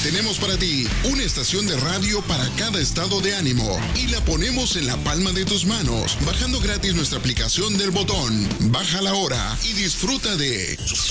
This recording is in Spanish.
Tenemos para ti una estación de radio para cada estado de ánimo y la ponemos en la palma de tus manos, bajando gratis nuestra aplicación del Botón. Bájala ahora y disfruta de